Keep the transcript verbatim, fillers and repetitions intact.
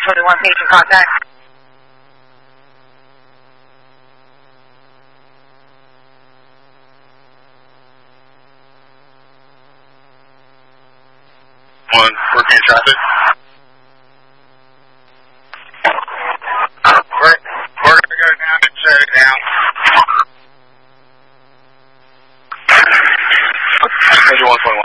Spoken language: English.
twenty-one, patient contact. One, working traffic. We're, we're going to go down and shut it down. twenty-one, twenty-one.